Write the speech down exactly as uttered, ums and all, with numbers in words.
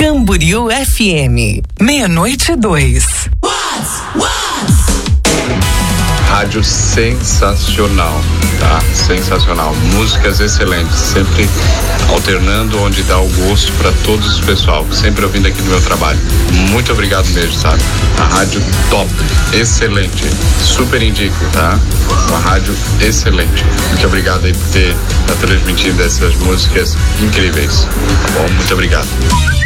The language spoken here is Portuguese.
Camboriú F M, meia-noite e dois. Rádio sensacional, tá? Sensacional. Músicas excelentes, sempre alternando onde dá o gosto para todos os pessoal, sempre ouvindo aqui no meu trabalho. Muito obrigado mesmo, sabe? A rádio top, excelente, super indico, tá? Uma rádio excelente. Muito obrigado aí por ter tá transmitindo essas músicas incríveis. Tá bom? Muito obrigado.